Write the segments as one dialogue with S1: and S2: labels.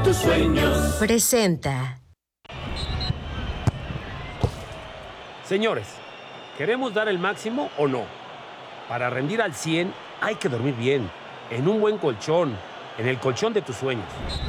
S1: tus sueños.
S2: Presenta.
S3: Señores, ¿queremos dar el máximo o no? Para rendir al 100 hay que dormir bien, en un buen colchón, en el colchón de tus sueños.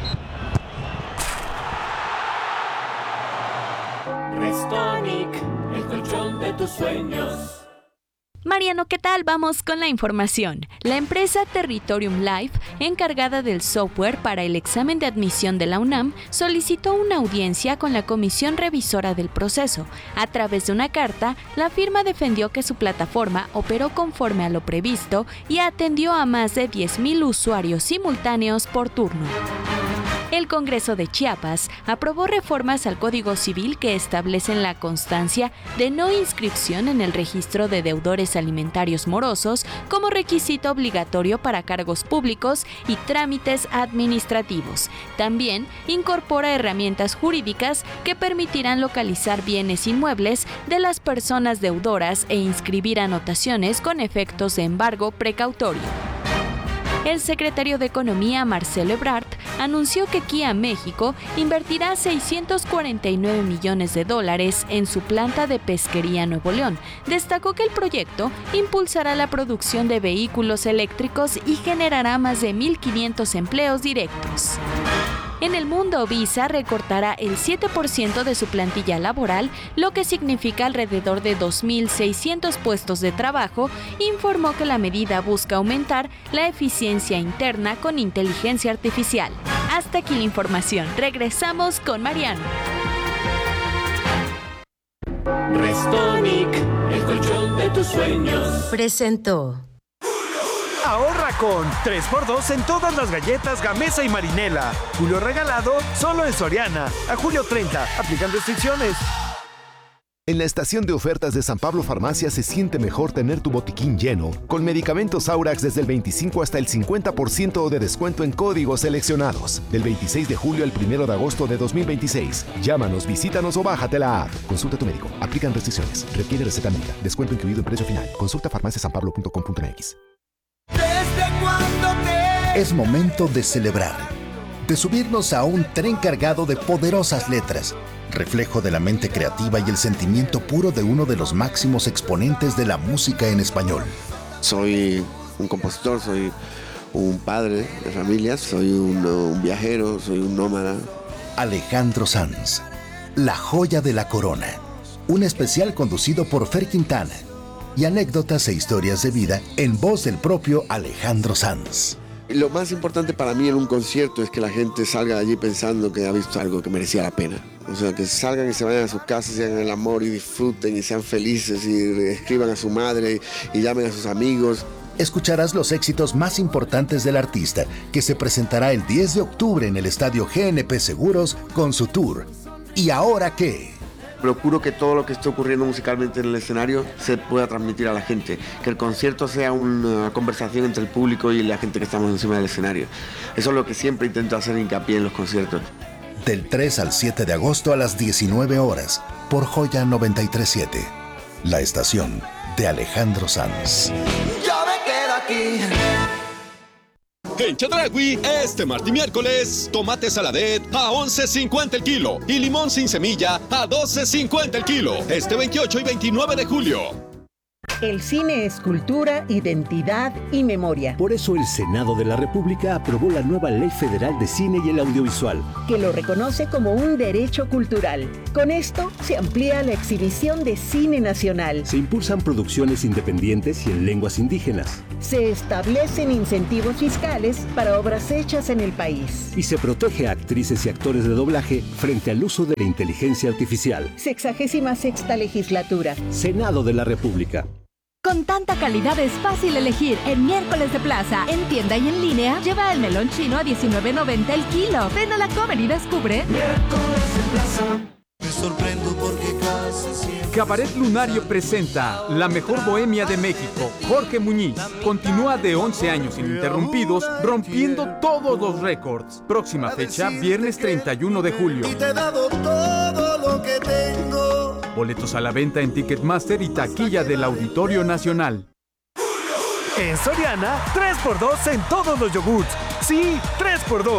S1: Restonic, el colchón de tus sueños.
S4: Mariano, ¿qué tal? Vamos con la información. La empresa Territorium Life, encargada del software para el examen de admisión de la UNAM, solicitó una audiencia con la comisión revisora del proceso. A través de una carta, la firma defendió que su plataforma operó conforme a lo previsto y atendió a más de 10,000 usuarios simultáneos por turno. El Congreso de Chiapas aprobó reformas al Código Civil que establecen la constancia de no inscripción en el registro de deudores alimentarios morosos como requisito obligatorio para cargos públicos y trámites administrativos. También incorpora herramientas jurídicas que permitirán localizar bienes inmuebles de las personas deudoras e inscribir anotaciones con efectos de embargo precautorio. El secretario de Economía, Marcelo Ebrard, anunció que Kia México invertirá $649 millones en su planta de pesquería Nuevo León. Destacó que el proyecto impulsará la producción de vehículos eléctricos y generará más de 1,500 empleos directos. En el mundo, Visa recortará el 7% de su plantilla laboral, lo que significa alrededor de 2,600 puestos de trabajo. Informó que la medida busca aumentar la eficiencia interna con inteligencia artificial. Hasta aquí la información. Regresamos con Mariano.
S1: Restonic, el colchón de tus sueños.
S2: Presentó.
S5: Ahorra con 3x2 en todas las galletas Gamesa y Marinela. Julio regalado solo en Soriana. A julio 30. Aplican restricciones.
S6: En la estación de ofertas de San Pablo Farmacia se siente mejor tener tu botiquín lleno, con medicamentos Aurax desde el 25 hasta el 50% de descuento en códigos seleccionados. Del 26 de julio al 1 de agosto de 2026. Llámanos, visítanos o bájate la app. Consulta a tu médico. Aplican restricciones. Requiere receta médica. Descuento incluido en precio final. Consulta farmaciasanpablo.com.mx.
S7: Es momento de celebrar, de subirnos a un tren cargado de poderosas letras, reflejo de la mente creativa y el sentimiento puro de uno de los máximos exponentes de la música en español.
S8: Soy un compositor, soy un padre de familias, soy un viajero, soy un nómada.
S7: Alejandro Sanz, la joya de la corona. Un especial conducido por Fer Quintana. Y anécdotas e historias de vida en voz del propio Alejandro Sanz.
S8: Lo más importante para mí en un concierto es que la gente salga de allí pensando que ha visto algo que merecía la pena. O sea, que salgan y se vayan a sus casas y hagan el amor y disfruten y sean felices y escriban a su madre y llamen a sus amigos.
S7: Escucharás los éxitos más importantes del artista, que se presentará el 10 de octubre en el Estadio GNP Seguros con su tour. ¿Y ahora qué?
S8: Procuro que todo lo que esté ocurriendo musicalmente en el escenario se pueda transmitir a la gente, que el concierto sea una conversación entre el público y la gente que estamos encima del escenario. Eso es lo que siempre intento hacer hincapié en los conciertos.
S7: Del 3 al 7 de agosto a las 19 horas, por Joya 93.7, la estación de Alejandro Sanz.
S9: Yo me quedo aquí.
S10: En Chedraui, este martes y miércoles, tomate saladet a $11.50 el kilo y limón sin semilla a $12.50 el kilo. Este 28 y 29 de julio.
S11: El cine es cultura, identidad y memoria.
S12: Por eso el Senado de la República aprobó la nueva Ley Federal de Cine y el Audiovisual,
S11: que lo reconoce como un derecho cultural. Con esto se amplía la exhibición de cine nacional.
S12: Se impulsan producciones independientes y en lenguas indígenas.
S11: Se establecen incentivos fiscales para obras hechas en el país.
S12: Y se protege a actrices y actores de doblaje frente al uso de la inteligencia artificial.
S11: 66ª legislatura.
S12: Senado de la República.
S13: Con tanta calidad es fácil elegir en Miércoles de Plaza. En tienda y en línea, lleva el melón chino a $19.90 el kilo. Ven a la Comer y descubre.
S9: Miércoles de Plaza. Me sorprendo porque casi siempre...
S14: Cabaret Lunario presenta La Mejor Bohemia de México. Jorge Muñiz continúa de 11 años ininterrumpidos, rompiendo todos los récords. Próxima fecha, viernes 31 de julio.
S9: Y te he dado todo lo que tengo.
S14: Boletos a la venta en Ticketmaster y taquilla del Auditorio Nacional.
S5: En Soriana, 3x2 en todos los yogurts. Sí, 3x2.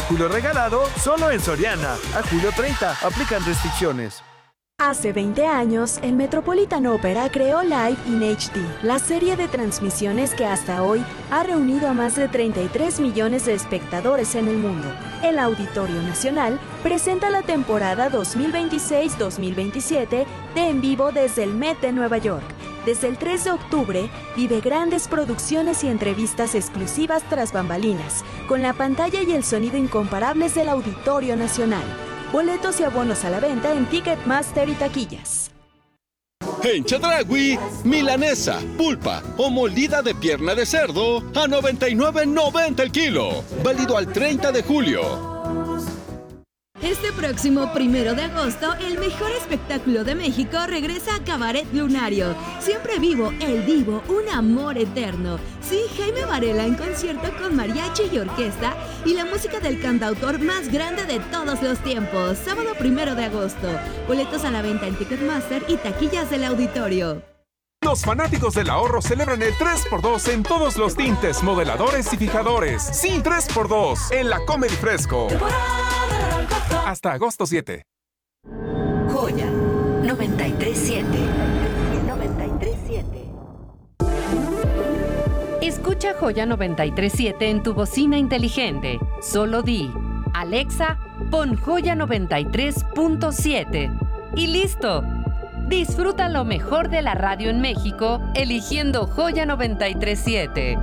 S5: Julio regalado solo en Soriana. A julio 30. Aplican restricciones.
S2: Hace 20 años, el Metropolitan Opera creó Live in HD, la serie de transmisiones que hasta hoy ha reunido a más de 33 millones de espectadores en el mundo. El Auditorio Nacional presenta la temporada 2026-2027 de En Vivo desde el Met de Nueva York. Desde el 3 de octubre, vive grandes producciones y entrevistas exclusivas tras bambalinas, con la pantalla y el sonido incomparables del Auditorio Nacional. Boletos y abonos a la venta en Ticketmaster y taquillas.
S10: En Chedraui, milanesa, pulpa o molida de pierna de cerdo a $99.90 el kilo. Válido al 30 de julio.
S15: Este próximo 1 de agosto, el mejor espectáculo de México regresa a Cabaret Lunario. Siempre vivo, el divo, un amor eterno. Sí, Jaime Varela en concierto con mariachi y orquesta y la música del cantautor más grande de todos los tiempos. Sábado 1 de agosto. Boletos a la venta en Ticketmaster y taquillas del auditorio.
S16: Los fanáticos del ahorro celebran el 3x2 en todos los tintes, modeladores y fijadores. Sí, 3x2 en la Comedy Fresco. Hasta agosto 7.
S17: Joya 93.7. 93.7.
S18: Escucha Joya 93.7 en tu bocina inteligente. Solo di, Alexa, pon Joya 93.7. Y listo. Disfruta lo mejor de la radio en México eligiendo Joya 93.7.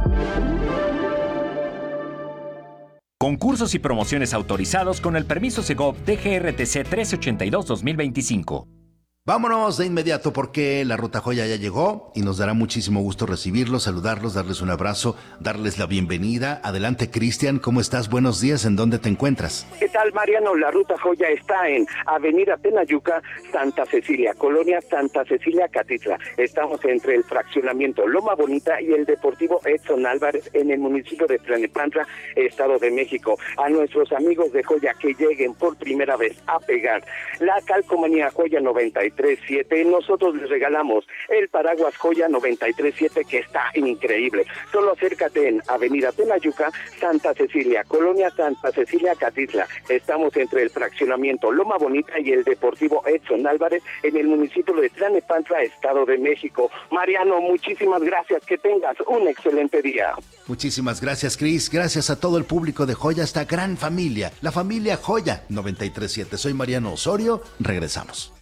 S19: Concursos y promociones autorizados con el permiso Segov DGRTC 1382-2025.
S7: Vámonos de inmediato porque la Ruta Joya ya llegó y nos dará muchísimo gusto recibirlos, saludarlos, darles un abrazo, darles la bienvenida. Adelante, Cristian, ¿cómo estás? Buenos días, ¿en dónde te encuentras?
S20: ¿Qué tal, Mariano? La Ruta Joya está en Avenida Tenayuca, Santa Cecilia, Colonia Santa Cecilia, Catitla. Estamos entre el fraccionamiento Loma Bonita y el Deportivo Edson Álvarez en el municipio de Tlalnepantla, Estado de México. A nuestros amigos de Joya que lleguen por primera vez a pegar la calcomanía Joya 93.7, nosotros les regalamos el paraguas Joya 93.7 que está increíble. Solo acércate en Avenida Tenayuca, Santa Cecilia, Colonia Santa Cecilia, Catitla. Estamos entre el fraccionamiento Loma Bonita y el Deportivo Edson Álvarez en el municipio de Tlalnepantla, Estado de México. Mariano, muchísimas gracias, que tengas un excelente día.
S7: Muchísimas gracias, Cris. Gracias a todo el público de Joya, esta gran familia, la familia Joya 93.7. Soy Mariano Osorio, regresamos.